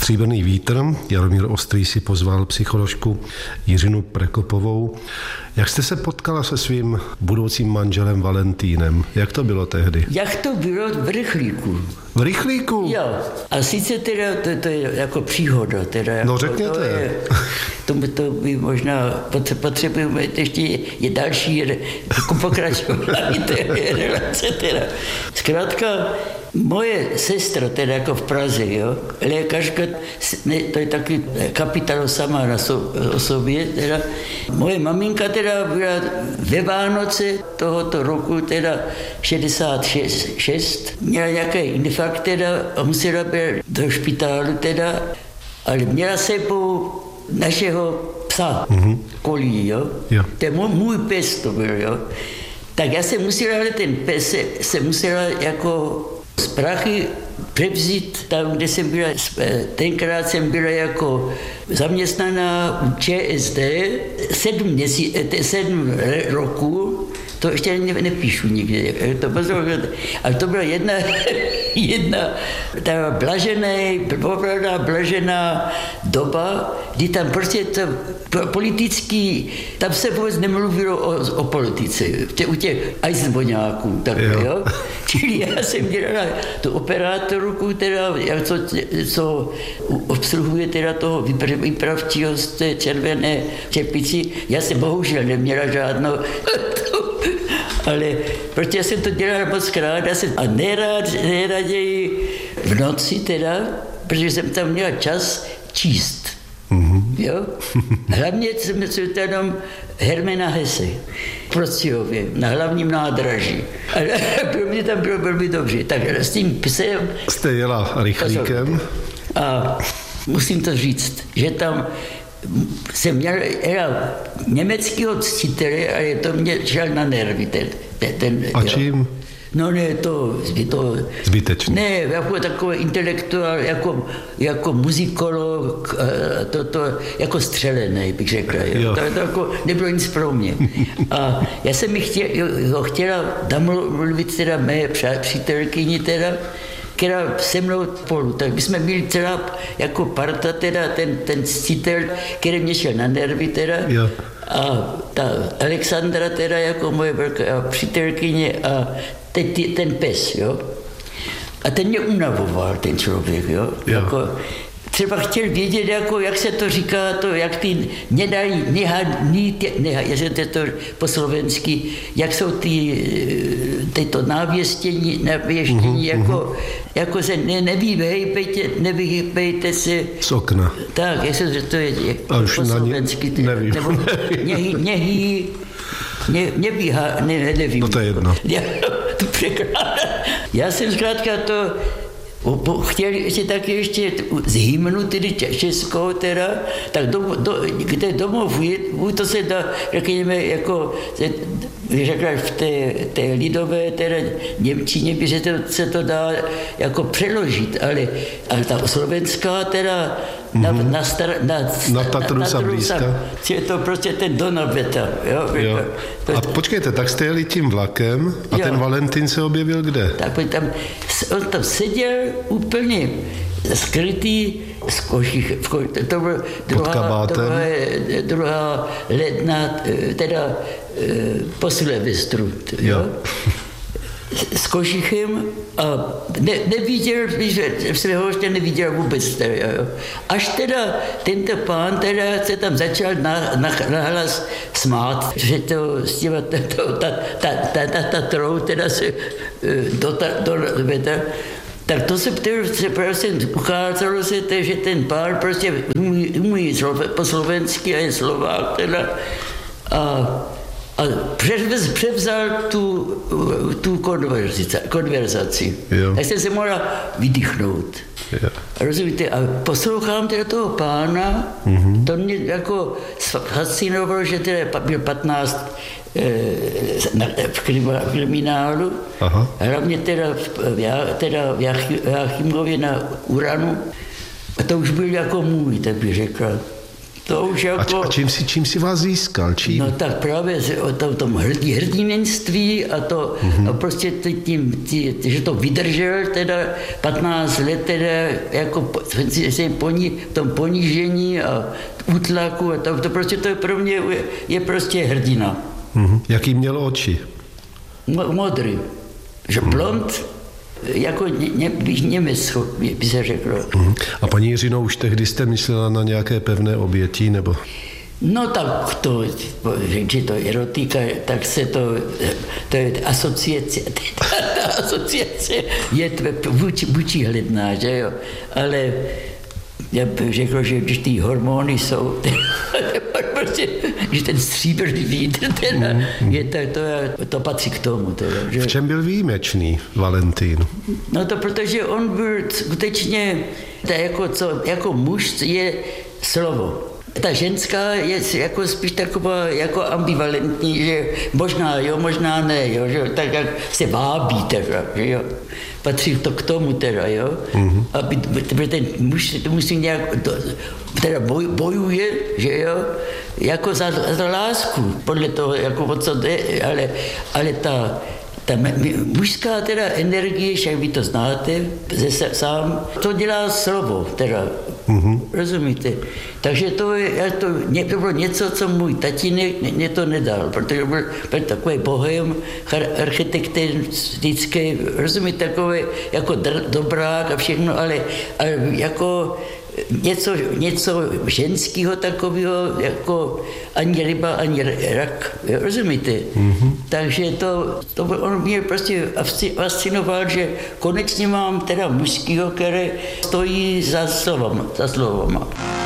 Stříbrný vítr. Jaromír Ostrý si pozval psycholožku Jiřinu Prekopovou. Jak jste se potkala se svým budoucím manželem Valentínem? Jak to bylo tehdy? Jak to bylo v rychlíku. V rychlíku? Jo. A sice teda, to je jako příhoda. Teda, jako, no řekněte. To by možná potřebujeme ještě je další pokračování té relace. Teda. Zkrátka, moje sestra, teda jako v Praze, jo, lékařka, to je taky kapitál sama o sobě, teda. Moje maminka teda byla ve Vánoce tohoto roku, teda 66, měla nějaký infarkt, teda, a musela být do špitálu, teda, ale měla sebou našeho psa, Kolí, jo. To je můj pes to byl, jo. Tak já jsem musela, ale ten pes se musela jako z Prachy převzít tam, kde jsem byla, tenkrát jsem byla jako zaměstnaná u ČSD 7 roků, to ještě nepíšu nikde, ale to byla jedna ta blažená doba, kdy tam prostě to politický, tam se vůbec nemluvilo o politice, u těch Eisenboňáků, tak jo. Čili já jsem dělala tu operátorku, teda, co obsluhuje teda toho výpravčího z té červené čepici. Já jsem bohužel neměla žádnou ale protože jsem to dělala moc krát a nejraději v noci teda, protože jsem tam měla čas číst. Jo? Hlavně jsme se tam Hermana Hesse v Prostějově, na hlavním nádraží. Ale pro mě tam bylo velmi dobře. Tak s tím psem... Jste jela rychlíkem? A musím to říct, že tam jsem měl německého ctitele, ale to mě šel na nervy. A čím? No ne, to zbytečné. Ne, jako takový intelektuál, jako muzikolog, jako střelený, bych řekl. To jako nebylo nic pro mě. A já jsem ho chtěla domluvit teda mé přítelkyni teda, která se mnou spolu, tak my jsme byli celá jako parta, teda ten ctitel, který mě šel na nervy teda. Jo. A ta Alexandra teda jako moje velká přítelkyně a ten pes, jo. A ten mě unavoval, ten člověk, jo. Jako, třeba chtěl vědět, jako, jak se to říká, jak ty jestli to po slovensky, jak jsou tyto návěštění, jako se nevyhýbejte se z okna. Tak, jestli to je po slovensky. Nevím. Nevím. No to je jedno. Já jsem zkrátka to chtěl ještě z hymnu, tedy českou teda, tak kde domov to se dá, řekněme, jako řekla v té lidové teda němčině, by se to dá jako přeložit, ale ta slovenská teda na Tatru sa blízka. Je to prostě ten Donabeta. Jo. A počkejte, tak jste jeli tím vlakem a ten Valentín se objevil kde? Tak on tam seděl úplně skrytý z koších. To bylo druhá ledna, teda po Silvestru. Jo. S košichem a neviděl, že jsem ho ještě neviděl vůbec. Jo. Až teda tento pán teda se tam začal nahlas smát, že to s těma Tatrou teda se tak to se prostě ukázalo se, že ten pán prostě umí po slovensky a je Slovák teda a převzal tu konverzaci. Tak jsem se mohla vydýchnout. Rozumíte? A poslouchám teda toho pána, to mě jako fascinovalo, že teda byl 15 v kriminálu, hlavně teda v Jáchymově na Uranu. A to už byl jako můj, tak bych řekla. To už jako... A čím si vás získal? Čím? No tak právě o tom hrdinenství a to a prostě že to vydržel teda 15 let teda jako v tom ponížení a útlaku a to prostě to je pro mě je prostě hrdina. Jaký měl oči? Modrý. Že blond, jako Němec, by se řeklo. A paní Jiřino, už tehdy jste myslela na nějaké pevné oběti, nebo? No tak to, že to erotika, tak se to je asociace, ta asociace je vůči hledná, že jo, ale já bych řekl, že když ty hormony jsou, prostě, že ten stříbrný vítr, to patří k tomu. Teda, že? V čem byl výjimečný Valentín? No to protože on byl skutečně, jako muž je slovo. Ta ženská je jako spíš taková jako ambivalentní, že možná jo, možná ne, jo, že tak jak se vábí teda, že jo. Patří to k tomu teda, jo. Aby ten muž to musí nějak, teda bojuje, že jo, jako za lásku, podle toho, jako o co jde, ale ta mužská teda energie, jak vy to znáte, sám, to dělá slovo, teda, rozumíte? Takže to bylo něco, co můj tatínek mě to nedal, protože byl takový bohem, architektonický, rozumíte, takový jako dobrák a všechno, ale jako něco ženského takového, jako ani ryba, ani rak, rozumíte? Takže to on mě prostě fascinoval, že konečně mám teda mužského, který stojí za slovama.